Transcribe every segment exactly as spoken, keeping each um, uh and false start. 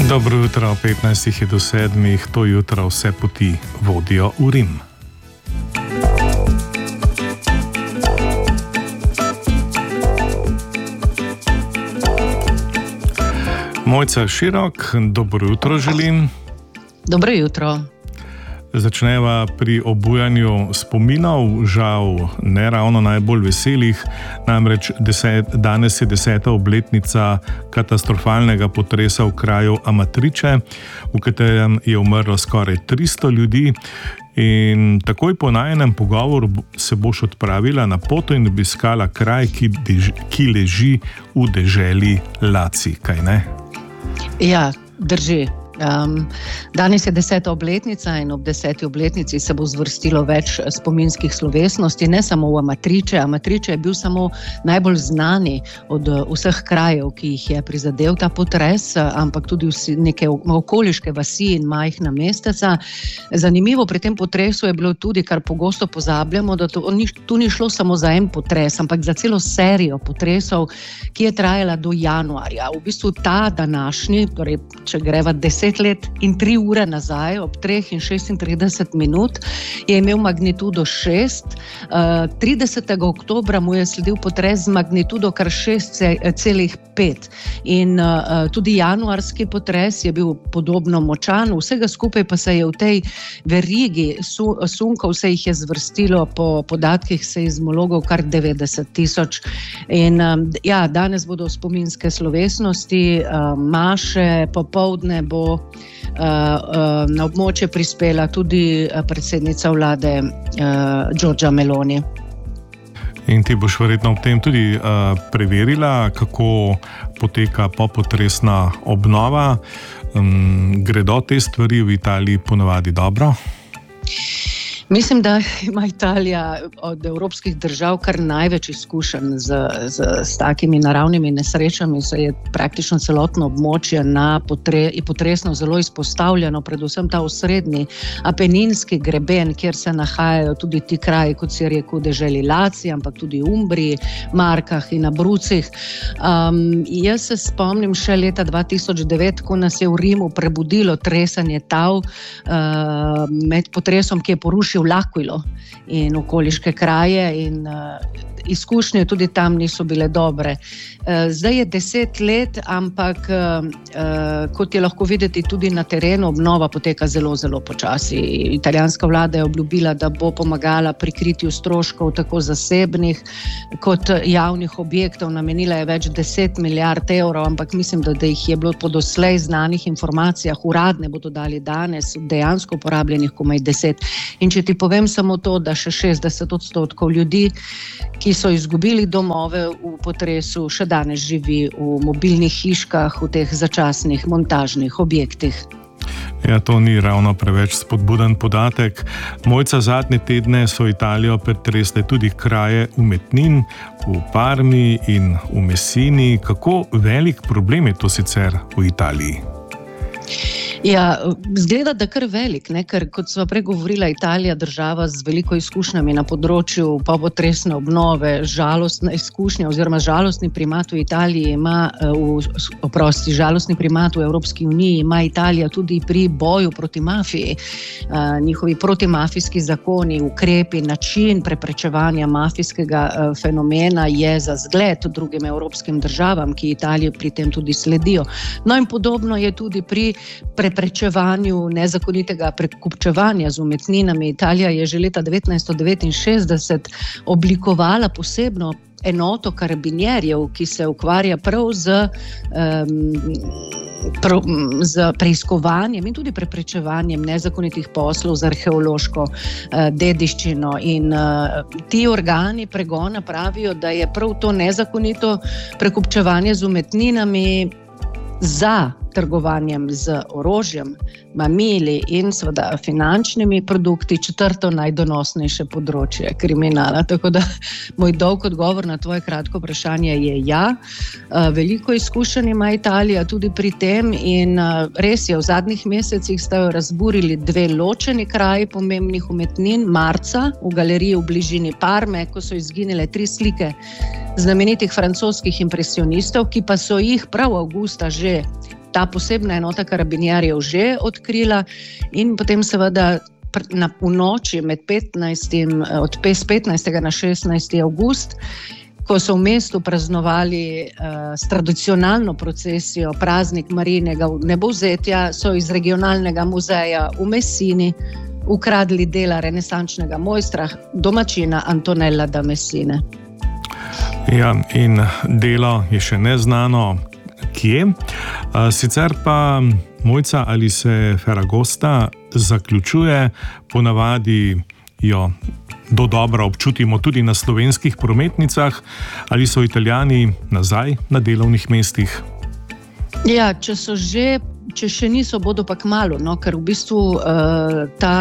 Dobro jutro, petnajst je do sedmih, to jutro vse poti vodijo v Rim. Mojca Širok, dobro jutro želim. Dobro jutro. Začneva pri obujanju spominov, žal ne ravno najbolj veselih, namreč deset, danes je deseta obletnica katastrofalnega potresa v kraju Amatrice, v katerem je umrlo skoraj tristo ljudi. In takoj po najinem pogovoru se boš odpravila na pot in obiskala kraj, ki, dež, ki leži v deželi Laci, kaj ne? Ja, drži. Um, danes je deseta obletnica in ob deseti obletnici se bo zvrstilo več spominskih slovesnosti, ne samo v Amatrice. Amatrice je bil samo najbolj znani od vseh krajev, ki jih je prizadel ta potres, ampak tudi vsi neke okoliške vasi in majhna mesteca. Zanimivo pri tem potresu je bilo tudi, kar pogosto pozabljamo, da to, ni, tu ni šlo samo za en potres, ampak za celo serijo potresov, ki je trajala do januarja. V bistvu ta današnji, torej če greva deset let in tri ure nazaj, ob treh in šestintrideset minut, je imel magnitudo šest. tridesetega oktobra mu je sledil potres z magnitudo kar šest celih pet. In tudi januarski potres je bil podobno močan, vsega skupaj pa se je v tej verigi sunkov se jih je zvrstilo po podatkih seizmologov kar devetdeset tisoč. In ja, danes bodo spominske slovesnosti, maše, popoldne bo na območje prispela tudi predsednica vlade Giorgia Meloni. In ti boš verjetno ob tem tudi uh, preverila, kako poteka popotresna obnova. Um, gredo te stvari v Italiji ponavadi dobro? Mislim, da ima Italija od evropskih držav kar največ izkušenj z, z, z takimi naravnimi nesrečami, se je praktično celotno območje na potre, potresno zelo izpostavljeno, predvsem ta osrednji apeninski greben, kjer se nahajajo tudi ti kraji, kot si rekel, deželi Laci, ampak tudi Umbriji, Markah in Abrucih. Um, jaz se spomnim še leta dva tisoč devet, ko nas je v Rimu prebudilo tresanje tal uh, med potresom, ki je porušil L'Aquilo in okoliške kraje in uh, izkušnje tudi tam niso bile dobre. Uh, zdaj je deset let, ampak uh, uh, kot je lahko videti tudi na terenu, obnova poteka zelo, zelo počasi. Italijanska vlada je obljubila, da bo pomagala pri kritju stroškov tako zasebnih kot javnih objektov. Namenila je več deset milijard evrov, ampak mislim, da, da jih je bilo po doslej znanih informacijah, uradne bodo dali danes, dejansko uporabljenih komaj deset. In če ti povem samo to, da še šestdeset odstotkov ljudi, ki so izgubili domove v potresu, še danes živi v mobilnih hiškah, v teh začasnih montažnih objektih. Ja, to ni ravno preveč spodbuden podatek. Mojca, zadnje tedne so Italijo pretresle tudi kraje umetnin v Parmi in v Messini. Kako velik problem je to sicer v Italiji? Ja, zgleda, da kar velik, ne? Ker kot sva prej govorila, Italija država z veliko izkušnjami na področju popotresne obnove, žalostna izkušnja oziroma žalostni primat v Italiji ima, v, oprosti, žalostni primat v Evropski uniji ima Italija tudi pri boju proti mafiji. Njihovi protimafijski zakoni, ukrepi, način preprečevanja mafijskega fenomena je za zgled drugim evropskim državam, ki Italiji pri tem tudi sledijo. No in podobno je tudi pri preprečevanju nezakonitega prekupčevanja z umetninami. Italija je že leta devetnajststo devetinšestdeset oblikovala posebno enoto karabinjerjev, ki se ukvarja prav z, um, prav, z preiskovanjem in tudi preprečevanjem nezakonitih poslov z arheološko uh, dediščino. In uh, ti organi pregona pravijo, da je prav to nezakonito prekupčevanje z umetninami za trgovanjem z orožjem, mamili in seveda finančnimi produkti četrto najdonosnejše področje kriminala. Tako da moj dolg odgovor na tvoje kratko vprašanje je ja. Veliko izkušenj ima Italija tudi pri tem in res je, v zadnjih mesecih sta jo razburili dve ločeni kraji pomembnih umetnin. Marca v galeriji v bližini Parme, ko so izginile tri slike znamenitih francoskih impresionistov, ki pa so jih prav avgusta že ta posebna enota karabinjerjev že odkrila in potem seveda na, v noči med petnajstim, od petnajstega na šestnajsti avgust, ko so v mestu praznovali uh, s tradicionalno procesijo praznik Marijinega vnebovzetja, so iz regionalnega muzeja v Messini ukradli dela renesančnega mojstra, domačina Antonella da Messine. Ja, in delo je še neznano kje. Sicer pa, Mojca, ali se Ferragosta zaključuje, ponavadi jo dodobra občutimo tudi na slovenskih prometnicah, ali so Italijani nazaj na delovnih mestih? Ja, če so že, če še niso, bodo pa kmalu, no, ker v bistvu uh, ta,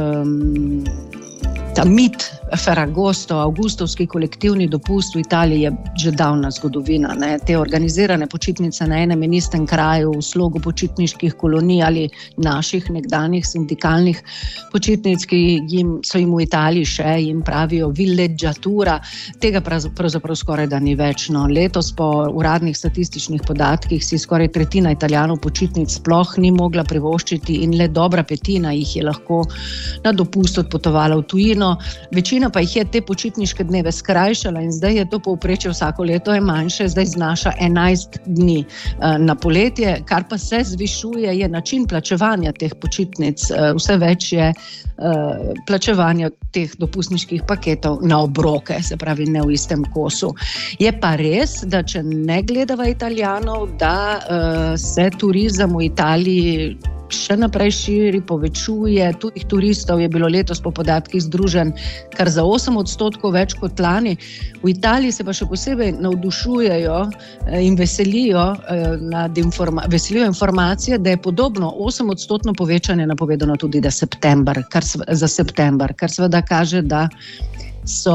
um, ta mit Ferragosto, avgustovski kolektivni dopust v Italiji je že davna zgodovina. Ne? Te organizirane počitnice na enem in istem kraju v slogu počitniških kolonij ali naših nekdanjih sindikalnih počitnic, ki jim, so jim v Italiji še, jim pravijo villeggiatura, tega pravzaprav skoraj da ni več. No? Letos po uradnih statističnih podatkih si skoraj tretjina Italijanov počitnic sploh ni mogla privoščiti in le dobra petina jih je lahko na dopust odpotovala v tujino. Večina pa jih je te počitniške dneve skrajšala in zdaj je to povprečje vsako leto je manjše, zdaj znaša enajst dni na poletje, kar pa se zvišuje, je način plačevanja teh počitnic. Vse več je plačevanja teh dopustniških paketov na obroke, se pravi ne v istem kosu. Je pa res, da če ne gledava Italijanov, da se turizem v Italiji še naprej širi, povečuje. Tudi turistov je bilo letos po podatkih združen kar za osem odstotkov več kot lani. V Italiji se pa še posebej navdušujejo in veselijo, nad informa- veselijo informacije, da je podobno osem odstotno povečanje napovedano tudi da september, kar, za september, kar seveda kaže, da so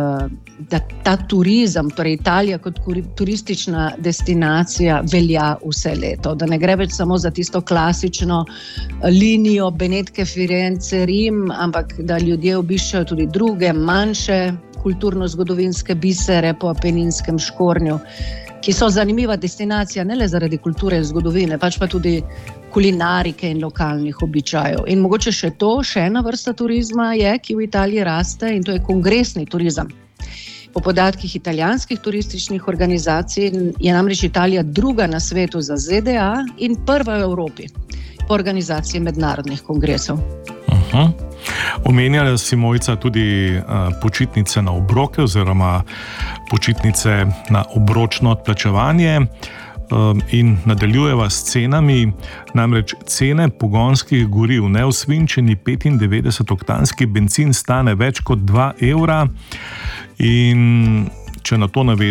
da ta turizem, torej Italija kot turistična destinacija velja vse leto, da ne gre več samo za tisto klasično linijo Benetke, Firence, Rim, ampak da ljudje obiščajo tudi druge, manjše kulturno-zgodovinske bisere po Apeninskem škornju, ki so zanimiva destinacija ne le zaradi kulture in zgodovine, pač pa tudi kulinarike in lokalnih običajev. In mogoče še to, še ena vrsta turizma je, ki v Italiji raste, in to je kongresni turizem. Po podatkih italijanskih turističnih organizacij je namreč Italija druga na svetu za Z D A in prva v Evropi po organizaciji mednarodnih kongresov. Uh-huh. Omenjala si, Mojca, tudi uh, počitnice na obroke oziroma počitnice na obročno odplačevanje um, in nadaljujeva s cenami. Namreč cene pogonskih goriv, neosvinčeni petindevetdesetoktanski bencin stane več kot dva evra in če na to navežemo